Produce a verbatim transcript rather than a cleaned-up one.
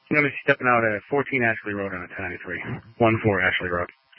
I'm going to be stepping out at fourteen Ashley Road on a ten ninety-three. one four Ashley Road.